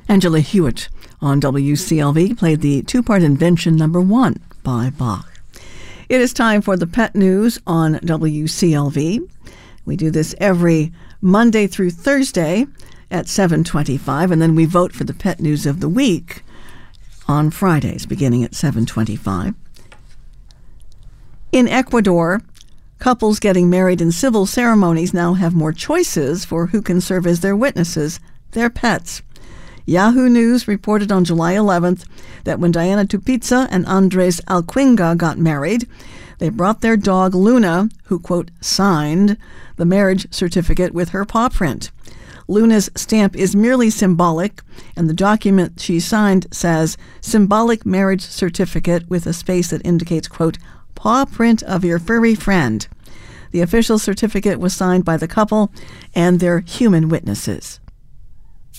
Angela Hewitt on WCLV played the two-part Invention No. 1 by Bach. It is time for the pet news on WCLV. We do this every Monday through Thursday at 7:25, and then we vote for the pet news of the week on Fridays beginning at 7:25. In Ecuador, couples getting married in civil ceremonies now have more choices for who can serve as their witnesses, their pets. Yahoo News reported on July 11th that when Diana Tupiza and Andres Alquinga got married, they brought their dog Luna, who, quote, signed the marriage certificate with her paw print. Luna's stamp is merely symbolic, and the document she signed says, symbolic marriage certificate with a space that indicates, quote, paw print of your furry friend. The official certificate was signed by the couple and their human witnesses.